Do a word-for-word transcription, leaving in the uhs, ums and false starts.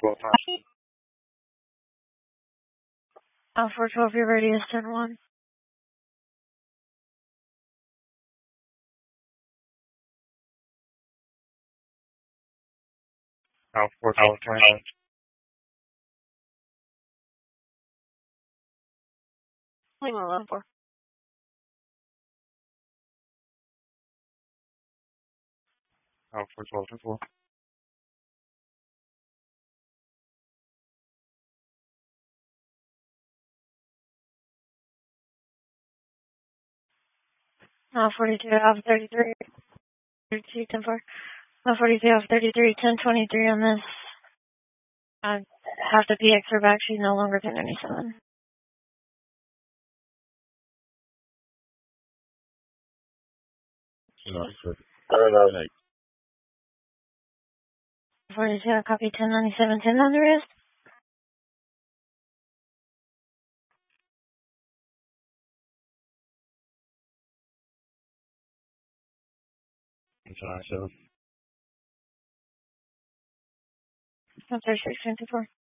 Uh, four twelve, your radius ten one. Alpha four twelve, twenty-one. Lima eleven four. Alpha four twelve, twenty-four. Uh, forty-two, Alpha thirty-three. thirty-two, ten four. Uh, forty-two, Alpha thirty-three, ten twenty-three on this. I have to P X her back. She's no longer ten ninety-seven. No, sir. Uh, like, forty-two, I copy ten ninety-seven, ten on the wrist. I'm sorry, so. thirty-six, twenty-four.